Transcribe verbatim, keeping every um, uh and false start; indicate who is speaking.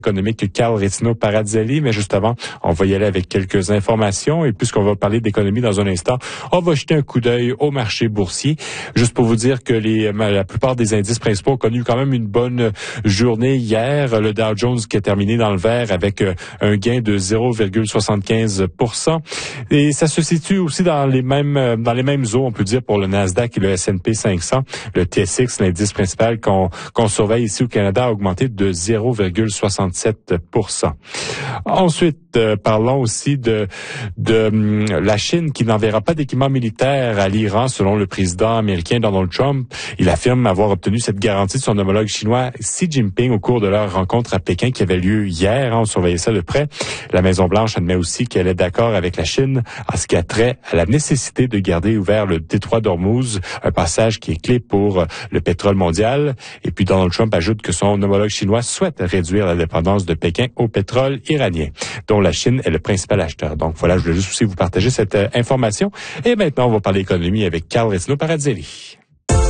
Speaker 1: économique Carl Rizzino Paradzelli, mais juste avant, on va y aller avec quelques informations et puisqu'on va parler d'économie dans un instant, on va jeter un coup d'œil au marché boursier. Juste pour vous dire que les, la plupart des indices principaux ont connu quand même une bonne journée hier. Le Dow Jones qui a terminé dans le vert avec un gain de zéro virgule soixante-quinze pour cent et ça se situe aussi dans les mêmes dans les mêmes eaux, on peut dire, pour le Nasdaq et le S and P cinq cents. Le T S X, l'indice principal qu'on qu'on surveille ici au Canada, a augmenté de zéro virgule soixante-sept pour cent. Ensuite, euh, parlons aussi de, de hum, la Chine qui n'enverra pas d'équipement militaire à l'Iran, selon le président américain Donald Trump. Il affirme avoir obtenu cette garantie de son homologue chinois Xi Jinping au cours de leur rencontre à Pékin qui avait lieu hier. Hein, on surveillait ça de près. La Maison-Blanche admet aussi qu'elle est d'accord avec la Chine en ce qui a trait à la nécessité de garder ouvert le détroit d'Ormuz, un passage qui est clé pour le pétrole mondial. Et puis Donald Trump ajoute que son homologue chinois souhaite réduire la dépendance de Pékin au pétrole iranien, dont la Chine est le principal acheteur. Donc voilà, je voulais juste aussi vous partager cette euh, information. Et maintenant, on va parler économie avec Carl Rizzino Paradzelli.